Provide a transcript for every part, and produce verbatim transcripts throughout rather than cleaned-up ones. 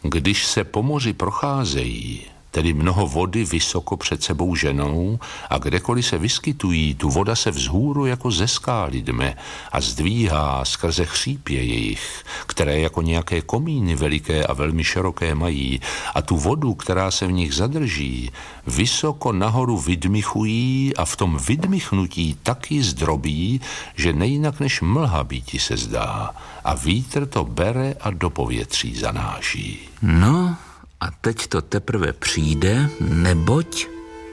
Když se po moři procházejí, tedy mnoho vody vysoko před sebou ženou a kdekoliv se vyskytují, tu voda se vzhůru jako ze skály dme a zdvíhá skrze chřípě jejich, které jako nějaké komíny veliké a velmi široké mají, a tu vodu, která se v nich zadrží, vysoko nahoru vydmichují a v tom vydmichnutí taky zdrobí, že nejinak než mlha býti se zdá, a vítr to bere a do povětří zanáší. No... A teď to teprve přijde, neboť...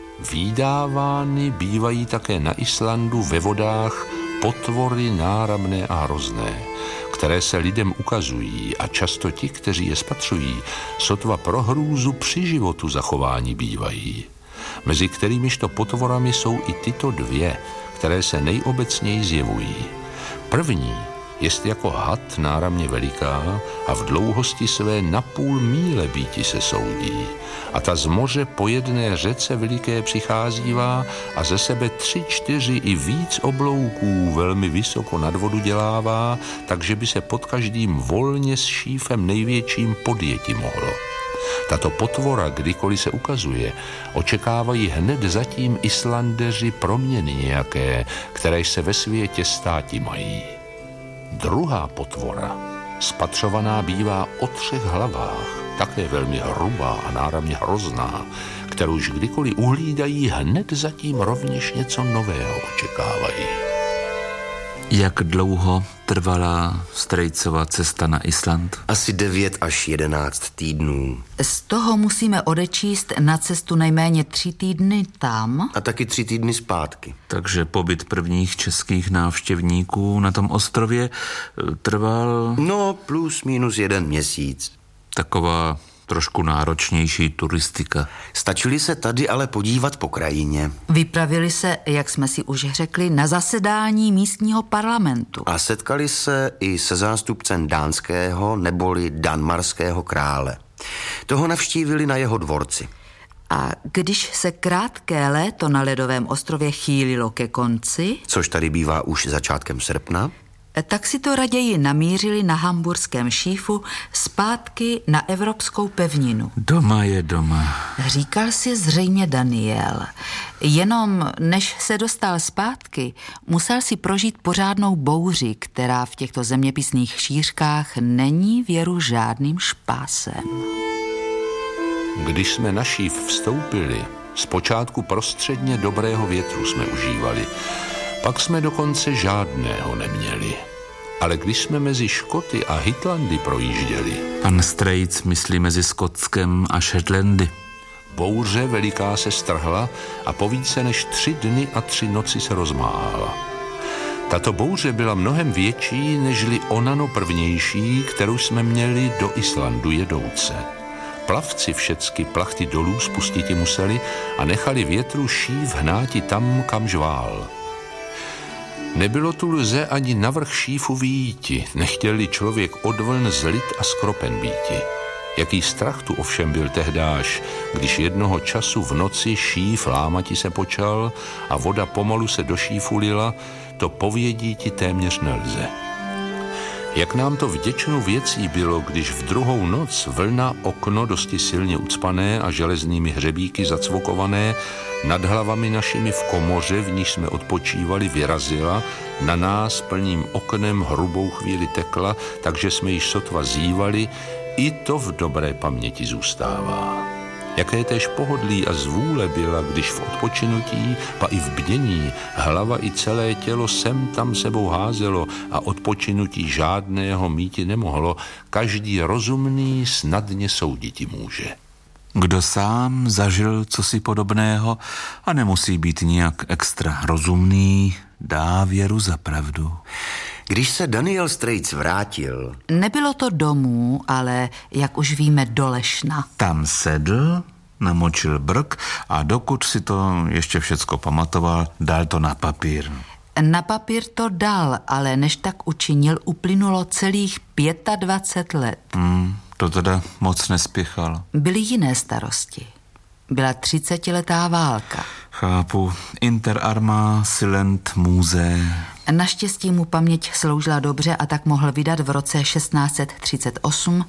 Vídávány bývají také na Islandu ve vodách potvory náramné a hrozné, které se lidem ukazují a často ti, kteří je spatřují, sotva pro hrůzu při životu zachování bývají. Mezi kterýmižto potvorami jsou i tyto dvě, které se nejobecněji zjevují. První jest jako had náramně veliká a v dlouhosti své na půl míle býti se soudí. A ta z moře po jedné řece veliké přicházívá a ze sebe tři, čtyři i víc oblouků velmi vysoko nad vodu dělává, takže by se pod každým volně s šífem největším podjeti mohlo. Tato potvora, kdykoliv se ukazuje, očekávají hned zatím Islandeři proměny nějaké, které se ve světě státi mají. Druhá potvora, spatřovaná bývá o třech hlavách, také velmi hrubá a náramně hrozná, kterou už kdykoliv uhlídají, hned zatím rovněž něco nového očekávají. Jak dlouho trvala Strejcova cesta na Island? Asi devět až jedenáct týdnů. Z toho musíme odečíst na cestu nejméně tři týdny tam. A taky tři týdny zpátky. Takže pobyt prvních českých návštěvníků na tom ostrově trval... No, plus minus jeden měsíc. Taková trošku náročnější turistika. Stačili se tady ale podívat po krajině. Vypravili se, jak jsme si už řekli, na zasedání místního parlamentu. A setkali se i se zástupcem dánského neboli danmarského krále. Toho navštívili na jeho dvorci. A když se krátké léto na ledovém ostrově chýlilo ke konci, což tady bývá už začátkem srpna, tak si to raději namířili na hamburském šífu zpátky na evropskou pevninu. Doma je doma. Říkal si zřejmě Daniel. Jenom než se dostal zpátky, musel si prožít pořádnou bouři, která v těchto zeměpisných šířkách není věru žádným špásem. Když jsme na šíf vstoupili, zpočátku prostředně dobrého větru jsme užívali, pak jsme dokonce žádného neměli. Ale když jsme mezi Škoty a Hitlandy projížděli... Pan Strejc myslí mezi Skotskem a Shetlandy. Bouře veliká se strhla a po více než tři dny a tři noci se rozmáhala. Tato bouře byla mnohem větší, nežli onano prvnější, kterou jsme měli do Islandu jedouce. Plavci všecky plachty dolů spustiti museli a nechali větru šív hnáti tam, kam žvál. Nebylo tu lze ani navrch šífu vyjíti, nechtěl-li člověk od vln zlit a skropen býti. Jaký strach tu ovšem byl tehdáž, když jednoho času v noci šíf lámati se počal a voda pomalu se do šífu lila, to povědíti téměř nelze. Jak nám to vděčnou věcí bylo, když v druhou noc vlna okno dosti silně ucpané a železnými hřebíky zacvokované nad hlavami našimi v komoře, v níž jsme odpočívali, vyrazila, na nás plným oknem hrubou chvíli tekla, takže jsme již sotva zívali, i to v dobré paměti zůstává. Jaké též pohodlí a zvůle byla, když v odpočinutí, pa i v bdění, hlava i celé tělo sem tam sebou házelo a odpočinutí žádného míti nemohlo, každý rozumný snadně souditi může. Kdo sám zažil cosi podobného a nemusí být nijak extra rozumný, dá věru za pravdu. Když se Daniel Strejc vrátil... Nebylo to domů, ale, jak už víme, do Lešna. Tam sedl, namočil brk a dokud si to ještě všecko pamatoval, dal to na papír. Na papír to dal, ale než tak učinil, uplynulo celých dvacet pět let. Hmm, to teda moc nespěchal. Byly jiné starosti. Byla třicetiletá válka. Chápu. Inter arma silent muse. Naštěstí mu paměť sloužila dobře a tak mohl vydat v roce šestnáct set třicet osm